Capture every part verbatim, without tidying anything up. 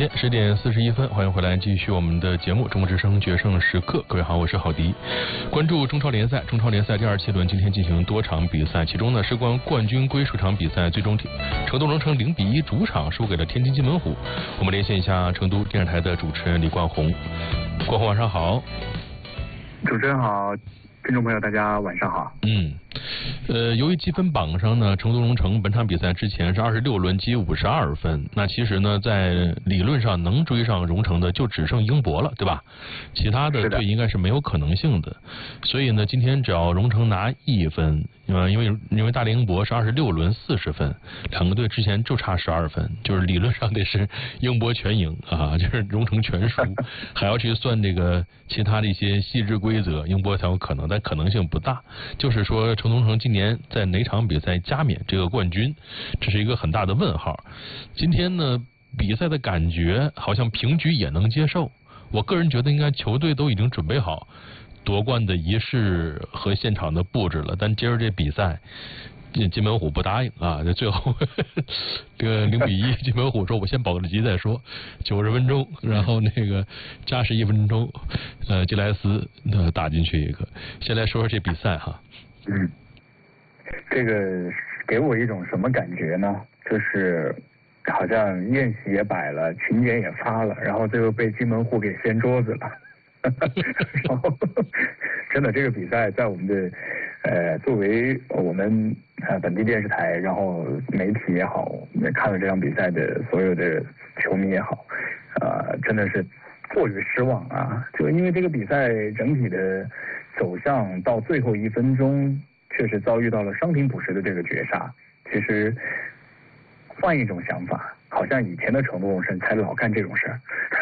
间十点四十一分，欢迎回来继续我们的节目《中国之声决胜时刻》。各位好，我是郝迪。关注中超联赛，中超联赛第二七轮今天进行多场比赛，其中呢，事关冠军归属场比赛，最终成都荣城零比一主场输给了天津津门虎。我们连线一下成都电视台的主持人李冠宏。冠宏晚上好。 主持人好，听众朋友大家晚上好。 嗯。呃，由于积分榜上呢，成都荣城本场比赛之前是二十六轮积五十二分，那其实呢，在理论上能追上荣城的就只剩英博了，对吧？其他的队应该是没有可能性的。所以呢，今天只要荣城拿一分，呃，因为因为大连英博是二十六轮四十分，两个队之前就差十二分，就是理论上得是英博全赢啊，就是荣城全输，还要去算这个其他的一些细致规则，英博才有可能，但可能性不大。就是说，成都荣城今年在哪场比赛加冕这个冠军，这是一个很大的问号。今天呢，比赛的感觉好像平局也能接受。我个人觉得，应该球队都已经准备好夺冠的仪式和现场的布置了。但接着这比赛，金门虎不答应啊！这最后这个零比一，金门虎说：“我先保个级再说。”九十分钟，然后那个加时一分钟，呃，吉莱斯呃打进去一个。先来说说这比赛哈。 嗯，这个给我一种什么感觉呢？就是好像宴席也摆了，请柬也发了，然后最后被金门户给掀桌子了。然后真的这个比赛在我们的呃作为我们呃本地电视台，然后媒体也好，看了这场比赛的所有的球迷也好，呃真的是过于失望啊！就因为这个比赛整体的走向到最后一分钟，确实遭遇到了伤停补时的这个绝杀。其实换一种想法，好像以前的成都荣城才老干这种事儿，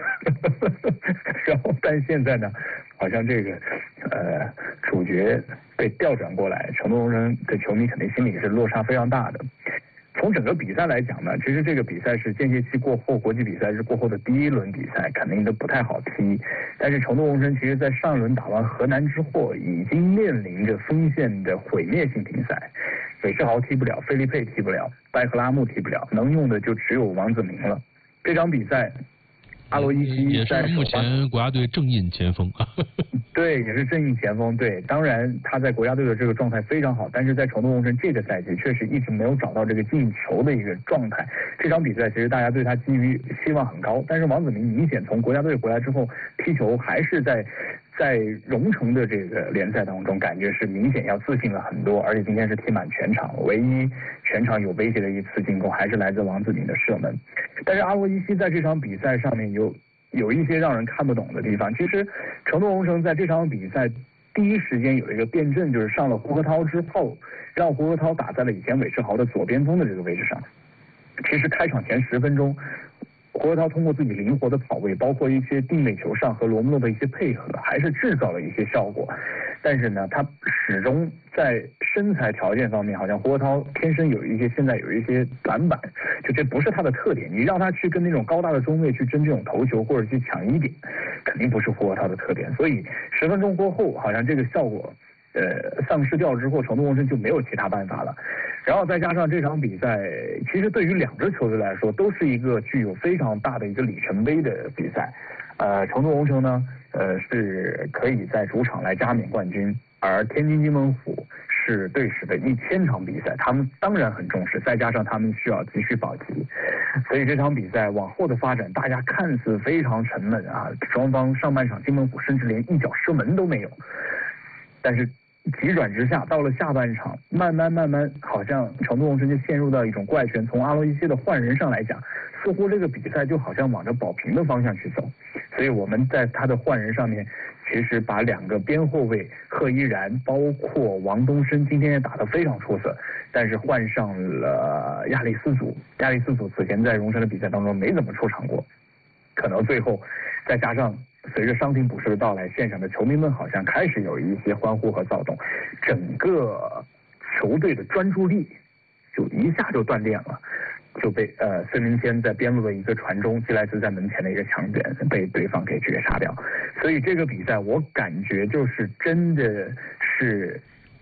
然后但现在呢，好像这个呃主角被调转过来，成都荣城的球迷肯定心里是落差非常大的。从整个比赛来讲呢，其实这个比赛是间歇期过后，国际比赛日过后的第一轮比赛，肯定都不太好踢。但是成都荣城其实在上一轮打完河南之后，已经面临着锋线的毁灭性停赛。韦世豪踢不了，菲利佩踢不了，拜克拉木踢不了，能用的就只有王子明了。这场比赛，阿罗伊西也是目前国家队正印前锋啊。 对，也是正印前锋。对，当然他在国家队的这个状态非常好，但是在成都荣城这个赛季确实一直没有找到这个进球的一个状态。这场比赛其实大家对他寄予希望很高，但是王子明明显从国家队回来之后踢球还是在在荣城的这个联赛当中，感觉是明显要自信了很多，而且今天是踢满全场，唯一全场有威胁的一次进攻还是来自王子明的射门。但是阿罗伊西在这场比赛上面有。有一些让人看不懂的地方。其实成都荣城在这场比赛第一时间有一个辩证，就是上了胡河涛之后，让胡河涛打在了以前韦世豪的左边锋的这个位置上。其实开场前十分钟，胡河涛通过自己灵活的跑位，包括一些定位球上和罗姆洛的一些配合，还是制造了一些效果。但是呢，他始终在身材条件方面，好像胡河涛天生有一些现在有一些短板，就这不是他的特点。你让他去跟那种高大的中卫去争这种头球或者去抢一点，肯定不是胡河涛的特点。所以十分钟过后，好像这个效果呃丧失掉之后，成都荣城就没有其他办法了。然后再加上这场比赛，其实对于两支球队来说，都是一个具有非常大的一个里程碑的比赛。呃，成都荣城呢，呃，是可以在主场来加冕冠军，而天津津门虎是队史的一千场比赛，他们当然很重视，再加上他们需要急需保级，所以这场比赛往后的发展，大家看似非常沉闷啊，双方上半场津门虎甚至连一脚射门都没有，但是急转直下，到了下半场，慢慢慢慢，好像成都荣城就陷入到一种怪圈。从阿罗伊西的换人上来讲，似乎这个比赛就好像往着保平的方向去走。所以我们在他的换人上面，其实把两个边后卫贺依然，包括王东升，今天也打得非常出色，但是换上了亚历斯祖。亚历斯祖此前在荣城的比赛当中没怎么出场过，可能最后再加上随着伤停补时的到来，现场的球迷们好像开始有一些欢呼和躁动，整个球队的专注力就一下就断裂了，就被呃孙明谦在边路的一个传中，基莱斯在门前的一个强点被对方给绝杀掉。所以这个比赛我感觉就是真的是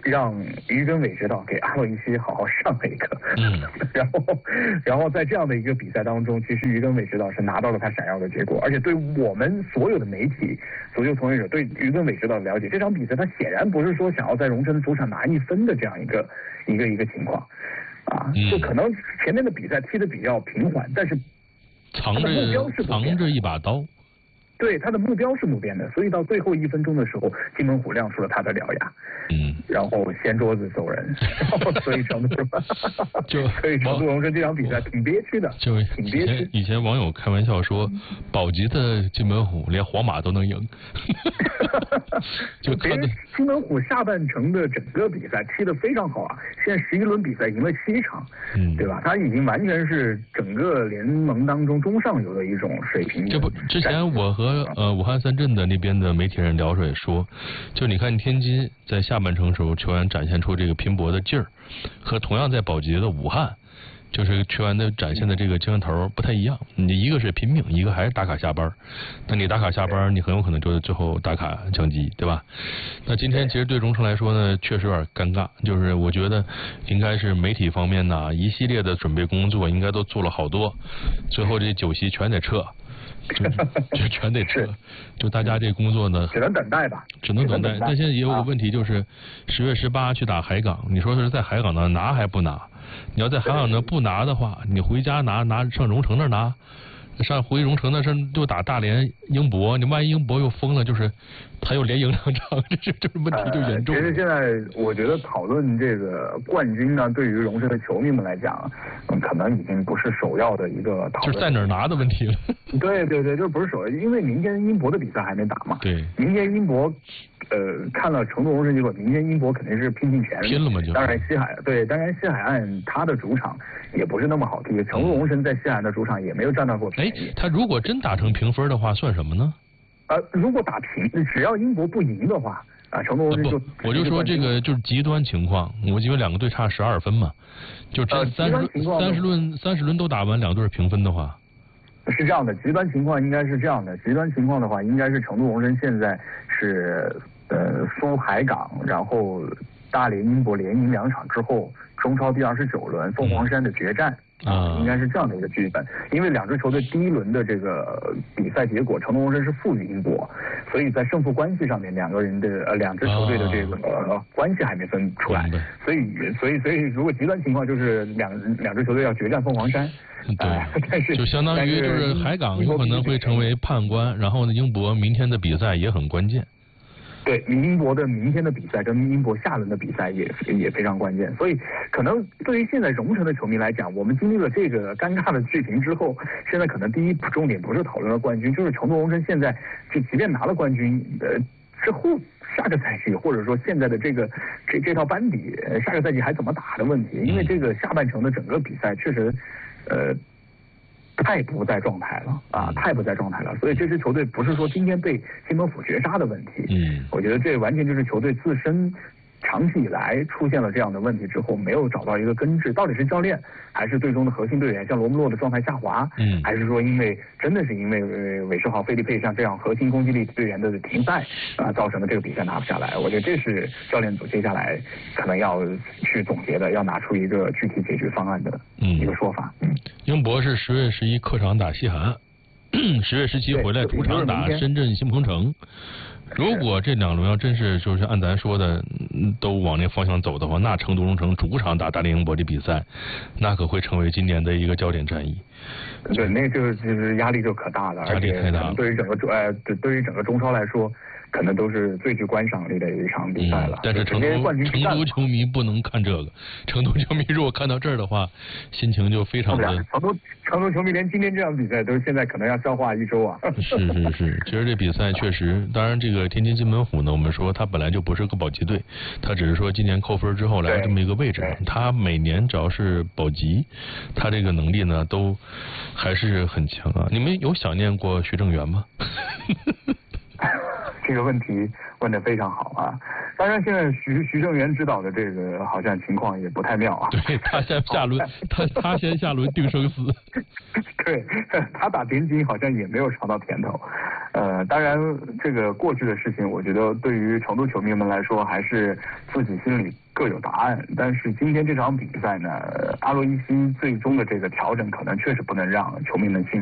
让于根伟指导给阿洛伊西好好上了一课。 嗯， 然后然后在这样的一个比赛当中，其实于根伟指导是拿到了他想要的结果，而且对我们所有的媒体、足球从业者对于根伟指导的了解，这场比赛他显然不是说想要在荣成的主场拿一分的这样一个一个一个情况。啊，就可能前面的比赛踢得比较平缓，但是藏着藏着一把刀。 对，他的目标是不变的，所以到最后一分钟的时候，金门虎亮出了他的獠牙， 嗯， 然后掀桌子走人，然后所以成都就所以成都荣升这场比赛挺憋屈的， 就挺憋屈。 以前网友开玩笑说，保级的金门虎连皇马都能赢，就看的金门虎下半程的整个比赛踢得非常好啊，现在十一轮比赛赢了七场， 嗯， 对吧？他已经完全是整个联盟当中中上游的一种水平。 这不，之前我和和呃武汉三镇的那边的媒体人聊着也说，就你看天津在下半程时候球员展现出这个拼搏的劲儿，和同样在保级的武汉，就是球员的展现的这个精神头不太一样。你一个是拼命，一个还是打卡下班。那你打卡下班，你很有可能就是最后打卡降级，对吧？那今天其实对荣成来说呢，确实有点尴尬。就是我觉得应该是媒体方面呢，一系列的准备工作应该都做了好多，最后这酒席全得撤。就就全得撤，就大家这工作呢， 只能等待吧， 只能等待。但现在也有个问题，就是十月十八去打海港，你说是在海港那拿还不拿？你要在海港那不拿的话，你回家拿拿上荣成那拿，上回荣成那上就打大连英博，你万一英博又疯了，就是他又连赢两场，这是这是问题就严重了。 呃、其实现在我觉得讨论这个冠军呢，对于荣成的球迷们来讲，嗯，可能已经不是首要的一个讨论， 就是在哪儿拿的问题了。 对对对，就不是首要，因为明天英博的比赛还没打嘛。 对， 明天英博，呃，看了成都荣成结果，明天英博肯定是拼尽全力。 拼了嘛就。 当然西海对，当然西海岸他的主场也不是那么好踢，成都荣成在西海岸的主场也没有占到过便宜。 哎，他如果真打成平分的话，算什么呢？ 呃，如果打平，只要英博不赢的话，啊，成都荣成就、 啊、不，我就说这个就是极端情况，我因为两个队差十二分嘛，就这三十三十轮三十轮都打完，两队平分的话。 是这样的，极端情况应该是这样的。极端情况的话，应该是成都荣成现在是呃苏海港，然后大连英博连赢两场之后，中超第二十九轮凤凰山的决战。啊，应该是这样的一个剧本，因为两支球队第一轮的这个比赛结果，成都荣成是负于英博，所以在胜负关系上面，两个人的呃两支球队的这个、呃、关系还没分出来，所以所以所以如果极端情况就是两两支球队要决战凤凰山。 对， 呃、但是就相当于就是海港有可能会成为判官，然后呢，英博明天的比赛也很关键。 对，英博的明天的比赛跟英博下轮的比赛也也非常关键，所以可能对于现在荣成的球迷来讲，我们经历了这个尴尬的剧情之后，现在可能第一重点不是讨论了冠军，就是成都荣成现在就即便拿了冠军，呃，之后下个赛季或者说现在的这个这这套班底，下个赛季还怎么打的问题，因为这个下半程的整个比赛确实，呃。太不在状态了啊！太不在状态了，所以这支球队不是说今天被金门虎绝杀的问题， 嗯， 我觉得这完全就是球队自身长期以来出现了这样的问题之后，没有找到一个根治，到底是教练还是队中的核心队员，像罗姆洛的状态下滑， 嗯， 还是说因为真的是因为呃韦世豪、费利佩像这样核心攻击力队员的停赛啊，造成的这个比赛拿不下来？我觉得这是教练组接下来可能要去总结的，要拿出一个具体解决方案的一个说法。嗯， 英博是十月十一客场打西海岸，十月十七回来主场打深圳新鹏城。如果这两轮要真是就是按咱说的都往那方向走的话，那成都荣成主场打大连英博的比赛，那可会成为今年的一个焦点战役。 对，那就就是压力就可大了， 压力太大了。 对于整个呃，对对于整个中超来说，可能都是最具观赏力的一场比赛了。 嗯、但是成都成都球迷不能看这个，成都球迷如果看到这儿的话，心情就非常的。 成都成都球迷连今天这场比赛都现在可能要消化一周啊。 是是是，其实这比赛确实，当然这个天津津门虎呢，我们说他本来就不是个保级队，他只是说今年扣分之后来这么一个位置。他每年只要是保级，他这个能力呢都还是很强啊。你们有想念过徐正源吗？ 这个问题问得非常好啊！当然，现在徐徐正源指导的这个好像情况也不太妙啊。 对他先下轮，他他先下轮定生死。 对他打天津好像也没有尝到甜头。 呃，当然这个过去的事情，我觉得对于成都球迷们来说，还是自己心里各有答案。但是今天这场比赛呢，阿洛伊西最终的这个调整，可能确实不能让球迷们信服。